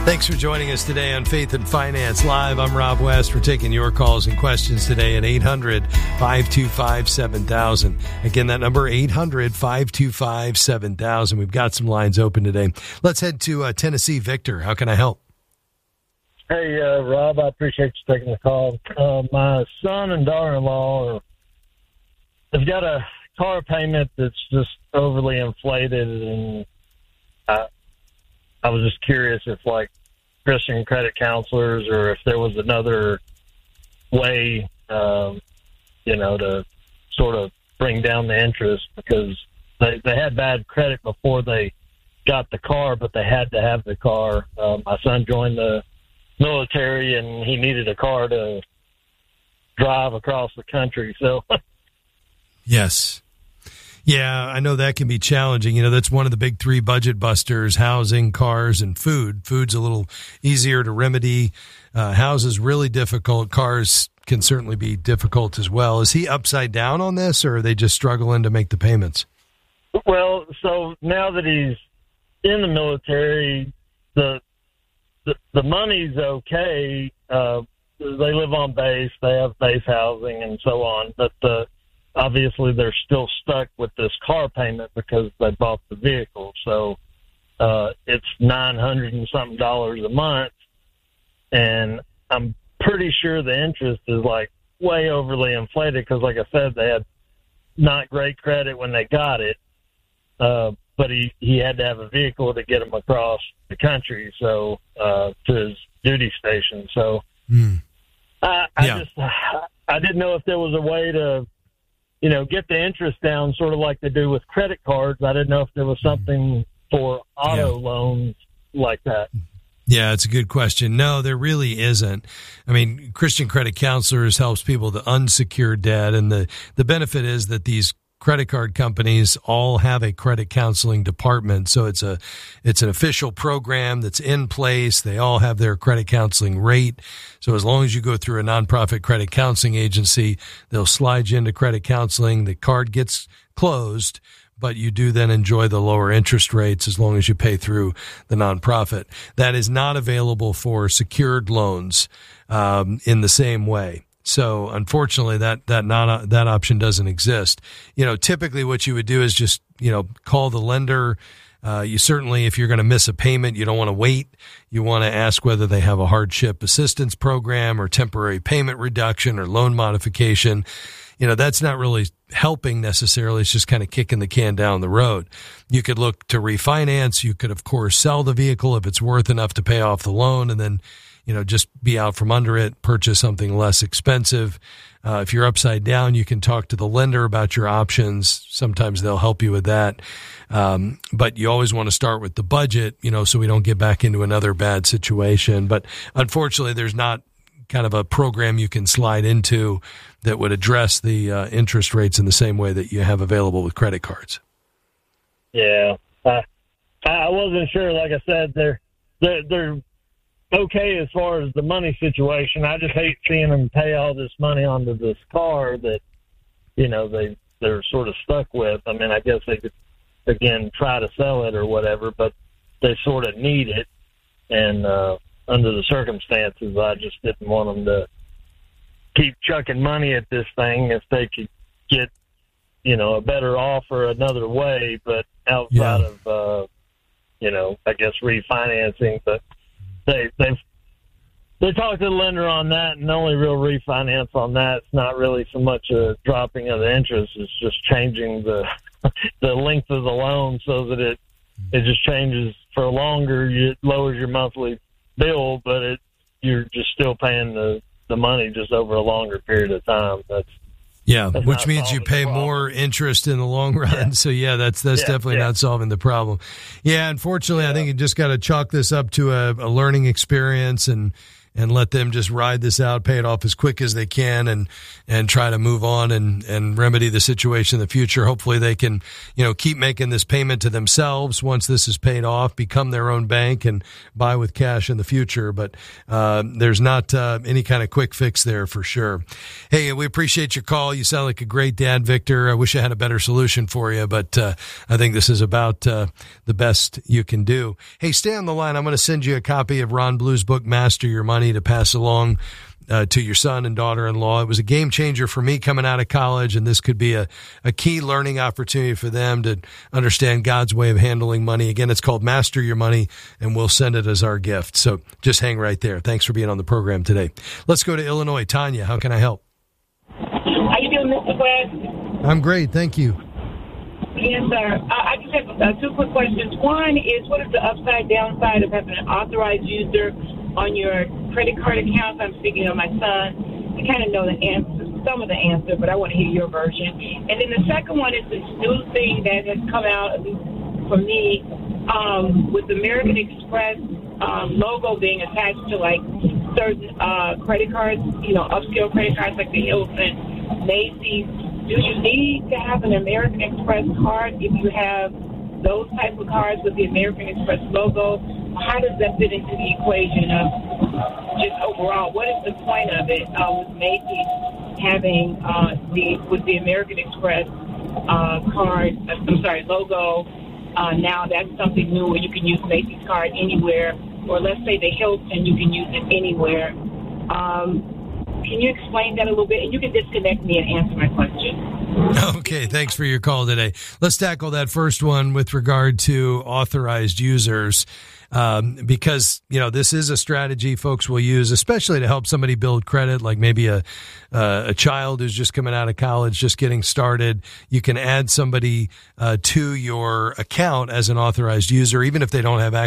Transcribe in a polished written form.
Thanks for joining us today on Faith and Finance Live. I'm Rob West. We're taking your calls and questions today at 800-525-7000. Again, that number, 800-525-7000. We've got some lines open today. Let's head to Tennessee. Victor, how can I help? Hey, Rob, I appreciate you taking the call. My son and daughter-in-law have got a car payment that's just overly inflated, and I was just curious if, like, Christian credit counselors or if there was another way, to sort of bring down the interest, because they had bad credit before they got the car, but they had to have the car. My son joined the military, and he needed a car to drive across the country. So, yes. Yeah, I know that can be challenging. That's one of the big three budget busters: housing, cars, and food. Food's a little easier to remedy. Houses really difficult. Cars can certainly be difficult as well. Is he upside down on this, or are they just struggling to make the payments? Well, so now that he's in the military, the money's okay. They live on base. They have base housing and so on, but obviously they're still stuck with this car payment because they bought the vehicle. So it's $900 and something a month, and I'm pretty sure the interest is like way overly inflated because, like I said, they had not great credit when they got it, but he had to have a vehicle to get him across the country, so to his duty station. So I didn't know if there was a way to get the interest down, sort of like they do with credit cards. I didn't know if there was something for auto loans like that. Yeah, it's a good question. No, there really isn't. I mean, Christian Credit Counselors helps people to unsecure debt, and the benefit is that these credit card companies all have a credit counseling department. So it's an official program that's in place. They all have their credit counseling rate. So as long as you go through a nonprofit credit counseling agency, they'll slide you into credit counseling. The card gets closed, but you do then enjoy the lower interest rates as long as you pay through the nonprofit. That is not available for secured loans in the same way. So unfortunately, that option doesn't exist. Typically what you would do is just, call the lender. You certainly, if you're going to miss a payment, you don't want to wait. You want to ask whether they have a hardship assistance program or temporary payment reduction or loan modification. That's not really helping necessarily. It's just kind of kicking the can down the road. You could look to refinance. You could, of course, sell the vehicle if it's worth enough to pay off the loan, and then just be out from under it, purchase something less expensive. If you're upside down, you can talk to the lender about your options. Sometimes they'll help you with that. But you always want to start with the budget, so we don't get back into another bad situation. But unfortunately, there's not kind of a program you can slide into that would address the interest rates in the same way that you have available with credit cards. Yeah. I wasn't sure. Like I said, they're okay as far as the money situation. I just hate seeing them pay all this money onto this car that, they're sort of stuck with. I mean, I guess they could, again, try to sell it or whatever, but they sort of need it. And under the circumstances, I just didn't want them to keep chucking money at this thing if they could get, a better offer another way, but outside of, I guess refinancing. But they talked to the lender on that, and the only real refinance on that, it's not really so much a dropping of the interest, it's just changing the length of the loan so that it just changes for longer. It lowers your monthly bill, but you're just still paying the money just over a longer period of time. That's which means you pay more interest in the long run. Yeah. So that's definitely not solving the problem. Yeah, unfortunately, I think you just got to chalk this up to a learning experience and and let them just ride this out, pay it off as quick as they can, and try to move on and remedy the situation in the future. Hopefully they can, keep making this payment to themselves once this is paid off, become their own bank and buy with cash in the future. But there's not any kind of quick fix there for sure. Hey, we appreciate your call. You sound like a great dad, Victor. I wish I had a better solution for you, but I think this is about the best you can do. Hey, stay on the line. I'm going to send you a copy of Ron Blue's book, Master Your Money, to pass along to your son and daughter-in-law. It was a game changer for me coming out of college, and this could be a key learning opportunity for them to understand God's way of handling money. Again, it's called Master Your Money, and we'll send it as our gift. So just hang right there. Thanks for being on the program today. Let's go to Illinois. Tanya, how can I help? How you doing, Mr. West? I'm great. Thank you. Yes, sir. I just have two quick questions. One is, what is the upside, downside of having an authorized user on your credit card account? I'm speaking of my son. I kind of know the answer, some of the answer, but I want to hear your version. And then the second one is this new thing that has come out, at least for me, with the American Express logo being attached to like certain credit cards, upscale credit cards like the Hilton, Macy's. Do you need to have an American Express card if you have those type of cards with the American Express logo? How does that fit into the equation of just overall? What is the point of it with Macy's having the American Express logo? Now that's something new where you can use Macy's card anywhere, or let's say the Hilton, you can use it anywhere. Can you explain that a little bit? And you can disconnect me and answer my question. Okay, thanks for your call today. Let's tackle that first one with regard to authorized users, because, this is a strategy folks will use, especially to help somebody build credit, like maybe a child who's just coming out of college, just getting started. You can add somebody to your account as an authorized user, even if they don't have access